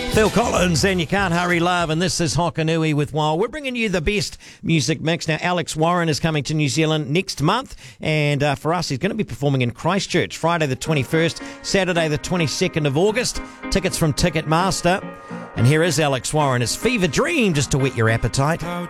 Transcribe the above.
Phil Collins and You Can't Hurry Love, and this is Hokanui with Wild. We're bringing you the best music mix. Now, Alex Warren is coming to New Zealand next month, and for us, he's going to be performing in Christchurch Friday the 21st, Saturday the 22nd of August. Tickets from Ticketmaster. And here is Alex Warren. It's Fever Dream, just to whet your appetite.